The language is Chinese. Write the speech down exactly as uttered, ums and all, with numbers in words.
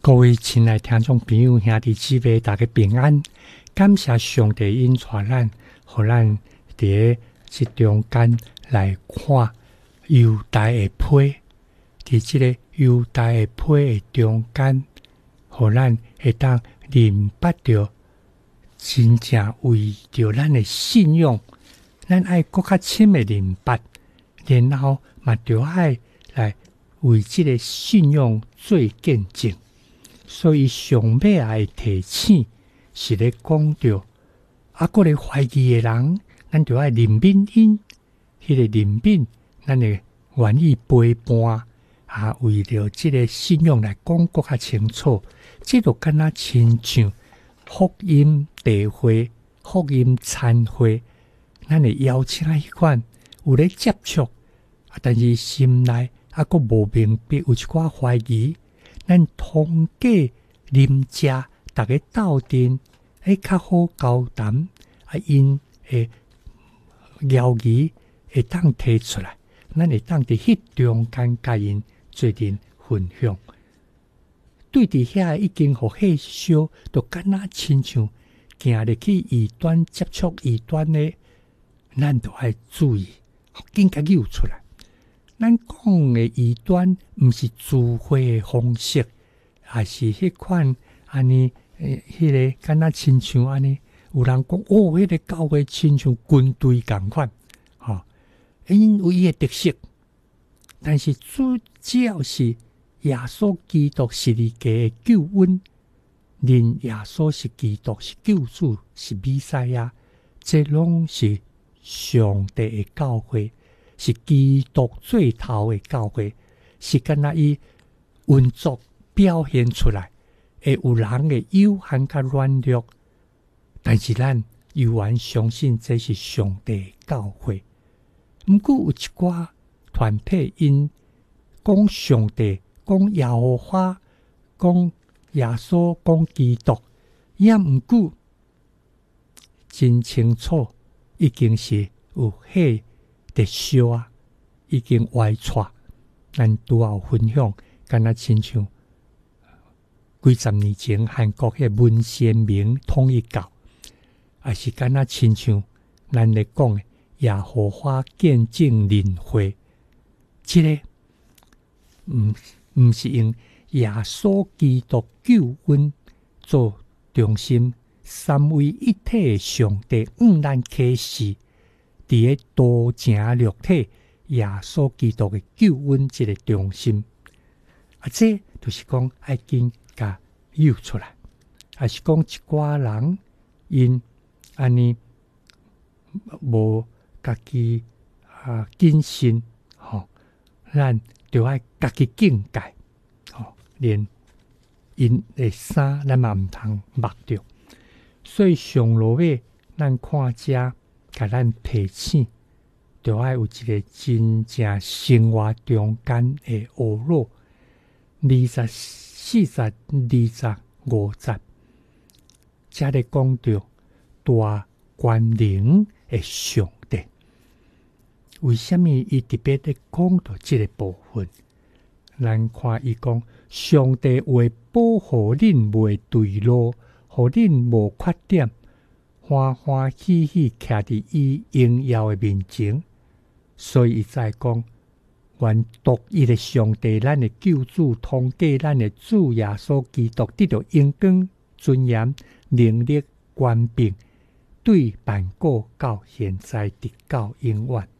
各位亲爱听众朋友、兄弟姊妹，大家平安！感谢上帝引带咱，互咱伫即中间来看犹大的批，伫即个犹大的批的中间，互咱会当明白着真正为着咱的信仰，咱爱搁较深的明白，然后嘛着爱来为即个信仰做见证。所以上尾啊的提醒是咧讲着，啊，搁咧怀疑的人，咱着爱怜悯因，迄、那个怜悯，咱会愿意陪伴啊，为着即个信仰来讲搁较清楚。即就敢若亲像福音地会、福音餐会，咱会邀请迄款有咧接触，啊，但是心内啊，搁无明白，有一寡怀疑。咱通过啉食，大家斗阵，会较好交谈，啊，因会邀疑会当提出来，咱会当伫迄中间甲因做阵分享。对伫遐已经互迄烧，就敢若亲像行入去异端接触异端的，咱都爱注意，紧甲揪出来。咱讲的异端，毋是自毁的方式，也是迄款安尼，诶，迄、那个敢若亲像安尼，有人讲哦，迄、那个教会亲像军队共款，吼、哦，因有伊的特色，但是主要是耶稣基督是你家的救恩，认耶稣是基督是救主是弥赛亚，这拢是上帝的教会。是基督最头的教会，是敢若伊运作表现出来，会有人的有限甲软弱，但是咱犹原相信这是上帝的教会。毋过有一寡团体因讲上帝、讲耶和华、讲耶稣、讲基督，也毋过真清楚，已经是有迄特烧啊，已经歪错，咱拄有分享，敢若亲像几十年前韩国迄文先明统一教，也是敢若亲像咱咧讲的耶和华见证联会，即、這個毋毋是用耶穌基督救恩做中心，三位一體的上帝向咱啟示。伫个道成肉體耶穌基督嘅救恩即個中心，啊，這就是講愛緊甲揪出來，還是講一寡人因安尼無家己啊謹慎，吼、哦，咱就愛家己境界，吼、哦，連因嘅衫咱嘛毋通剝着，所以上落尾咱看遮。甲咱提醒，就愛有一個真正生活中間的學路，二十四十、二十五十，才咧講到大權能的上帝。為什麼伊特別咧講到這個部分？咱看伊講，上帝會保護恁袂墜落，互恁無缺點。歡歡喜喜徛佇伊榮耀嘅面前，所以伊再講，願獨一嘅上帝，咱嘅救主，通過咱嘅主耶穌基督，得到榮光、尊嚴、能力、權柄，對萬國到現在直到永遠。